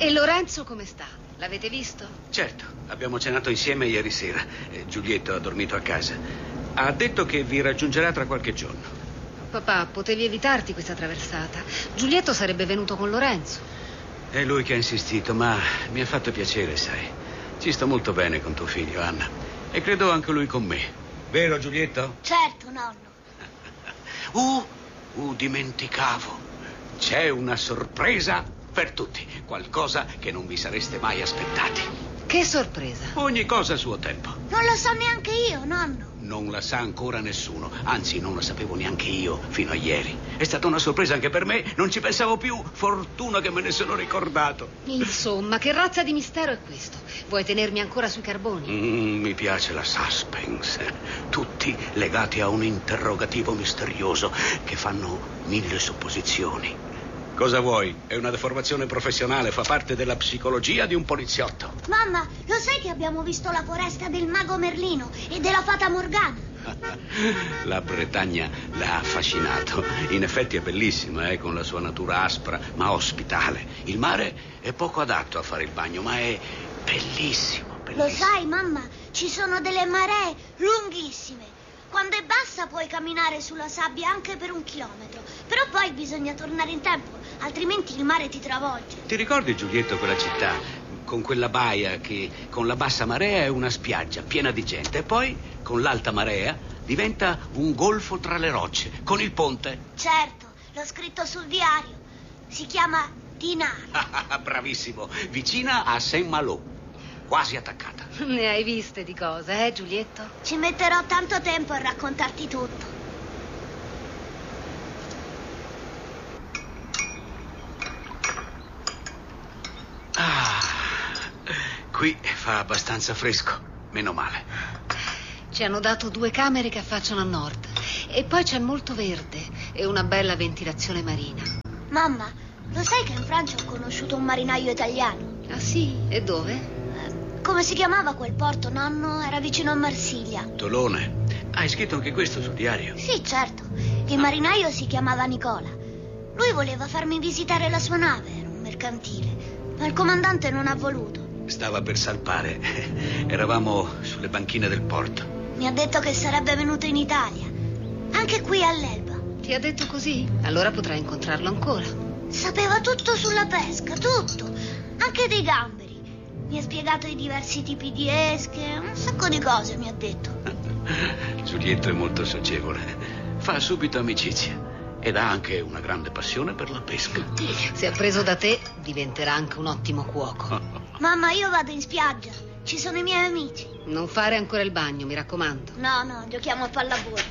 E Lorenzo come sta? L'avete visto? Certo, abbiamo cenato insieme ieri sera. Giulietto ha dormito a casa. Ha detto che vi raggiungerà tra qualche giorno. Papà, potevi evitarti questa traversata. Giulietto sarebbe venuto con Lorenzo. È lui che ha insistito, ma mi ha fatto piacere, sai. Ci sto molto bene con tuo figlio, Anna. E credo anche lui con me. Vero, Giulietto? Certo, nonno. Dimenticavo. C'è una sorpresa per tutti. Qualcosa che non vi sareste mai aspettati. Che sorpresa. Ogni cosa a suo tempo. Non lo so neanche io, nonno. Non la sa ancora nessuno. Anzi, non la sapevo neanche io fino a ieri. È stata una sorpresa anche per me. Non ci pensavo più. Fortuna che me ne sono ricordato. Insomma, che razza di mistero è questo? Vuoi tenermi ancora sui carboni? Mi piace la suspense. Tutti legati a un interrogativo misterioso che fanno 1000 supposizioni. Cosa vuoi? È una deformazione professionale, fa parte della psicologia di un poliziotto. Mamma, lo sai che abbiamo visto la foresta del mago Merlino e della fata Morgana? La Bretagna l'ha affascinato. In effetti è bellissima, con la sua natura aspra, ma ospitale. Il mare è poco adatto a fare il bagno, ma è bellissimo, bellissimo. Lo sai, mamma, ci sono delle maree lunghissime. Quando è bassa puoi camminare sulla sabbia anche per 1 chilometro. Però poi bisogna tornare in tempo, altrimenti il mare ti travolge. Ti ricordi, Giulietto, quella città con quella baia che con la bassa marea è una spiaggia piena di gente e poi con l'alta marea diventa un golfo tra le rocce, con il ponte? Certo, l'ho scritto sul diario. Si chiama Dinard. Bravissimo, vicina a Saint-Malo, quasi attaccata. Ne hai viste di cose, Giulietto? Ci metterò tanto tempo a raccontarti tutto. Qui fa abbastanza fresco, meno male. Ci hanno dato 2 camere che affacciano a nord e poi c'è molto verde e una bella ventilazione marina. Mamma, lo sai che in Francia ho conosciuto un marinaio italiano? Ah sì? E dove? Come si chiamava quel porto, nonno? Era vicino a Marsiglia. Tolone. Hai scritto anche questo sul diario? Sì, certo. Il marinaio si chiamava Nicola. Lui voleva farmi visitare la sua nave, era un mercantile, ma il comandante non ha voluto. Stava per salpare. Eravamo sulle banchine del porto. Mi ha detto che sarebbe venuto in Italia, anche qui all'Elba. Ti ha detto così? Allora potrai incontrarlo ancora. Sapeva tutto sulla pesca, tutto, anche dei gamberi. Mi ha spiegato i diversi tipi di esche, un sacco di cose mi ha detto. Giulietto è molto socievole. Fa subito amicizia. Ed ha anche una grande passione per la pesca. Se appreso da te, diventerà anche un ottimo cuoco. Mamma, io vado in spiaggia. Ci sono i miei amici. Non fare ancora il bagno, mi raccomando. No, giochiamo a pallavolo.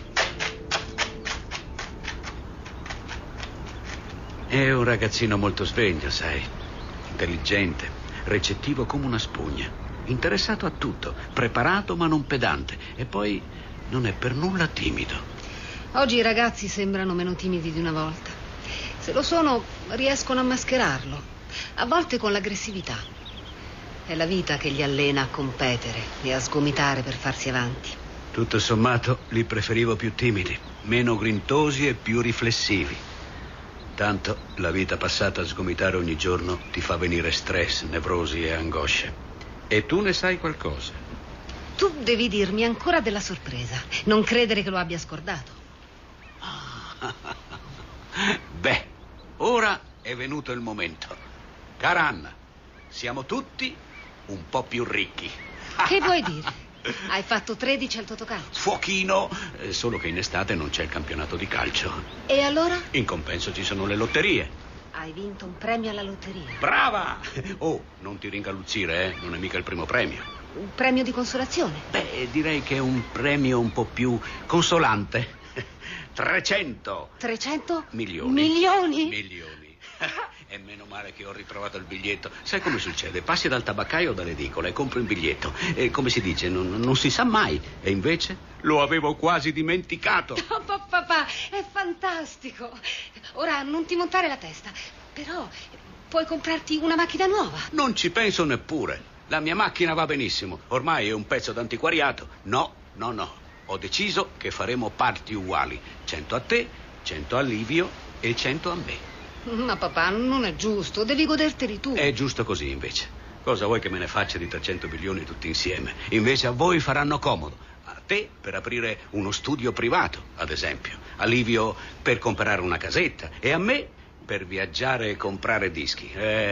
È un ragazzino molto sveglio, sai. Intelligente, recettivo come una spugna. Interessato a tutto, preparato ma non pedante. E poi non è per nulla timido. Oggi i ragazzi sembrano meno timidi di una volta. Se lo sono, riescono a mascherarlo, a volte con l'aggressività. È la vita che li allena a competere e a sgomitare per farsi avanti. Tutto sommato, li preferivo più timidi, meno grintosi e più riflessivi. Tanto la vita passata a sgomitare ogni giorno ti fa venire stress, nevrosi e angosce. E tu ne sai qualcosa. Tu devi dirmi ancora della sorpresa. Non credere che lo abbia scordato. Beh, ora è venuto il momento. Cara Anna, siamo tutti un po' più ricchi. Che vuoi dire? Hai fatto 13 al Totocalcio. Fuochino, solo che in estate non c'è il campionato di calcio. E allora? In compenso ci sono le lotterie. Hai vinto un premio alla lotteria. Brava! Oh, non ti ringalluzzire, non è mica il primo premio. Un premio di consolazione? Beh, direi che è un premio un po' più consolante. 300 milioni. Milioni? E meno male che ho ritrovato il biglietto. Sai come succede? Passi dal tabaccaio o dall'edicola e compri un biglietto. E come si dice, non si sa mai. E invece lo avevo quasi dimenticato. Oh, papà, è fantastico. Ora non ti montare la testa. Però puoi comprarti una macchina nuova. Non ci penso neppure. La mia macchina va benissimo. Ormai è un pezzo d'antiquariato. No. Ho deciso che faremo parti uguali. 100 a te, 100 a Livio e 100 a me. Ma papà, non è giusto, devi goderteli tu. È giusto così, invece. Cosa vuoi che me ne faccia di 300 milioni tutti insieme? Invece a voi faranno comodo. A te per aprire uno studio privato, ad esempio. A Livio per comprare una casetta. E a me per viaggiare e comprare dischi.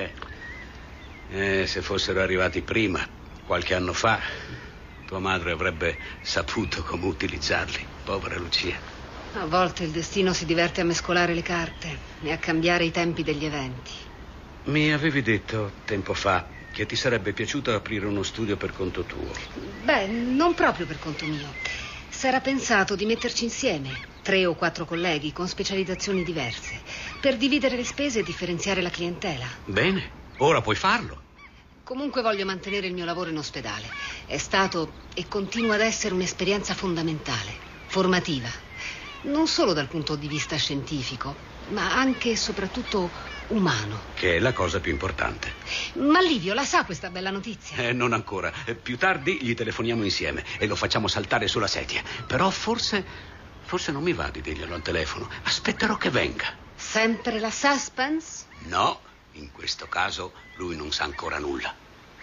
Se fossero arrivati prima, qualche anno fa, tua madre avrebbe saputo come utilizzarli. Povera Lucia. A volte il destino si diverte a mescolare le carte e a cambiare i tempi degli eventi. Mi avevi detto tempo fa che ti sarebbe piaciuto aprire uno studio per conto tuo. Beh, non proprio per conto mio. S'era pensato di metterci insieme 3 o 4 colleghi con specializzazioni diverse per dividere le spese e differenziare la clientela. Bene, ora puoi farlo. Comunque voglio mantenere il mio lavoro in ospedale. È stato e continua ad essere un'esperienza fondamentale, formativa. Non solo dal punto di vista scientifico, ma anche e soprattutto umano. Che è la cosa più importante. Ma Livio la sa questa bella notizia? Non ancora. Più tardi gli telefoniamo insieme e lo facciamo saltare sulla sedia. Però forse non mi va di dirglielo al telefono. Aspetterò che venga. Sempre la suspense? No, in questo caso lui non sa ancora nulla.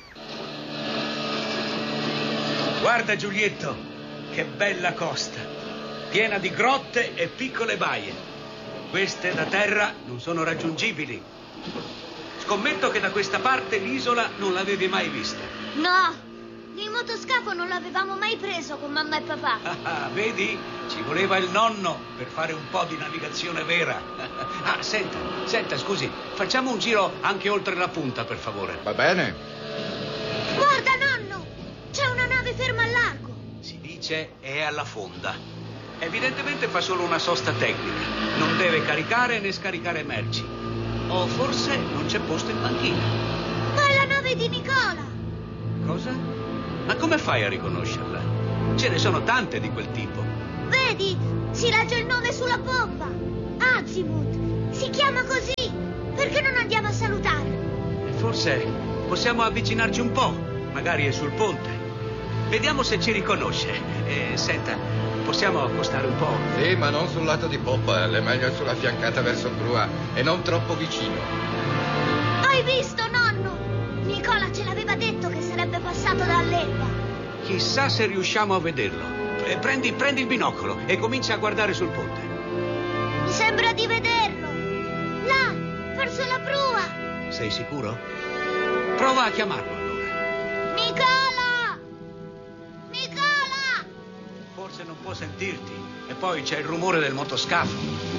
Guarda, Giulietto, che bella costa, piena di grotte e piccole baie. Queste da terra non sono raggiungibili. Scommetto che da questa parte l'isola non l'avevi mai vista. No, il motoscafo non l'avevamo mai preso con mamma e papà. Vedi? Ci voleva il nonno per fare un po' di navigazione vera. Senta, scusi, facciamo un giro anche oltre la punta, per favore. Va bene. Guarda, nonno, c'è una nave ferma al largo. Si dice è alla fonda. Evidentemente fa solo una sosta tecnica. Non deve caricare né scaricare merci. O forse non c'è posto in banchina. Ma è la nave di Nicola. Cosa? Ma come fai a riconoscerla? Ce ne sono tante di quel tipo. Vedi, si legge il nome sulla pompa. Azimuth, si chiama così. Perché non andiamo a salutare? Forse possiamo avvicinarci un po'. Magari è sul ponte. Vediamo se ci riconosce. Senta, possiamo accostare un po'? Sì, ma non sul lato di poppa, è meglio sulla fiancata verso prua e non troppo vicino. Hai visto, nonno? Nicola ce l'aveva detto che sarebbe passato dall'Elba. Chissà se riusciamo a vederlo. Prendi il binocolo e comincia a guardare sul ponte. Mi sembra di vederlo. Là, verso la prua. Sei sicuro? Prova a chiamarlo allora. Nicola! Nicola! Forse non può sentirti. E poi c'è il rumore del motoscafo.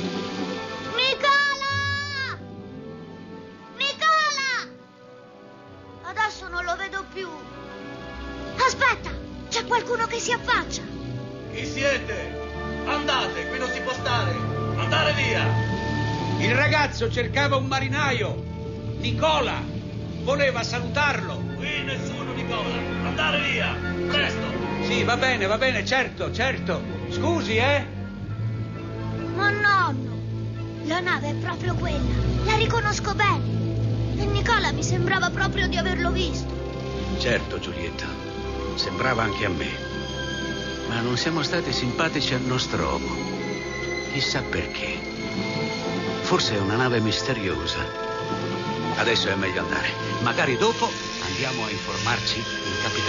Nicola! Nicola! Adesso non lo vedo più. Aspetta, c'è qualcuno che si affaccia. Chi siete? Andate, qui non si può stare. Andare via. Il ragazzo cercava un marinaio. Nicola. Voleva salutarlo. Qui nessuno, Nicola. Andare via. Presto. Sì, va bene, certo. Scusi, Ma nonno, la nave è proprio quella. La riconosco bene. E Nicola mi sembrava proprio di averlo visto. Certo, Giulietta. Sembrava anche a me. Ma non siamo stati simpatici al Nostromo. Chissà perché. Forse è una nave misteriosa. Adesso è meglio andare. Magari dopo andiamo a informarci in capitania.